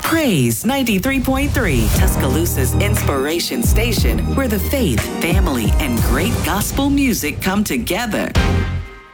Praise 93.3, Tuscaloosa's inspiration station, where the faith, family, and great gospel music come together.